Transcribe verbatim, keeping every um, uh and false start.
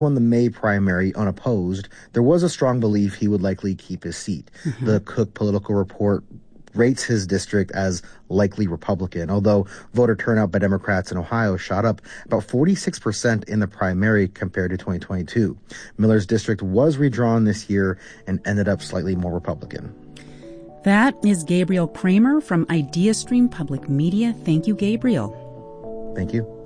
won the May primary unopposed, there was a strong belief he would likely keep his seat. Mm-hmm. The Cook Political Report rates his district as likely Republican, although voter turnout by Democrats in Ohio shot up about forty-six percent in the primary compared to twenty twenty-two. Miller's district was redrawn this year and ended up slightly more Republican. That is Gabriel Kramer from IdeaStream Public Media. Thank you, Gabriel. Thank you.